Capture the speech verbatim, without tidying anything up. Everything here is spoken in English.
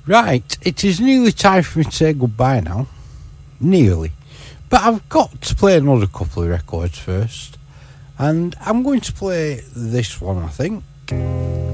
Right, it is nearly time for me to say goodbye now. Nearly. But I've got to play another couple of records first. And I'm going to play this one, I think.